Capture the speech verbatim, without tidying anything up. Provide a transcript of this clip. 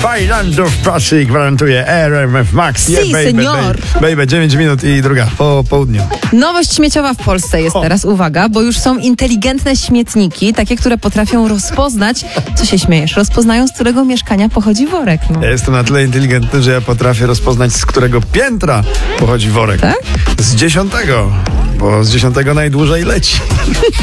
Fajlandów pracy gwarantuje R M F Max. Si, senior. Baby, baby, dziewięć minut i druga po południu. Nowość śmieciowa w Polsce jest O. teraz, uwaga, bo już są inteligentne śmietniki, takie, które potrafią rozpoznać, co się śmiejesz, rozpoznają, z którego mieszkania pochodzi worek. No. Ja jestem na tyle inteligentny, że ja potrafię rozpoznać, z którego piętra pochodzi worek. Tak? Z dziesiątego, bo z dziesiątego najdłużej leci.